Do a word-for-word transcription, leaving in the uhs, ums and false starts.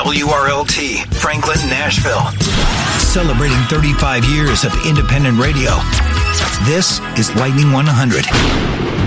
W R L T, Franklin, Nashville. Celebrating thirty-five years of independent radio. This is Lightning one hundred.